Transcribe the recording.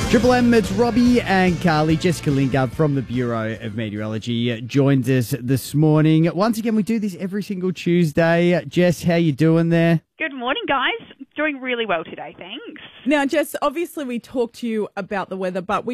Triple M, it's Robbie and Carly. Jessica Lingard from the Bureau of Meteorology joins us this morning. Once again, we do this every single Tuesday. Jess, how you doing there? Good morning, guys. Doing really well today, thanks. Now, Jess, obviously we talked to you about the weather, but we